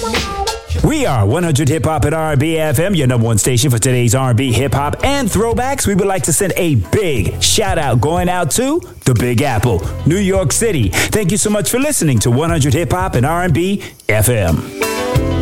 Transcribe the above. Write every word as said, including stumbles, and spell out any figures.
We are one hundred Hip Hop and R and B F M, your number one station for today's R and B, hip hop, and throwbacks. We would like to send a big shout out going out to the Big Apple, New York City. Thank you so much for listening to one hundred Hip Hop and R and B F M.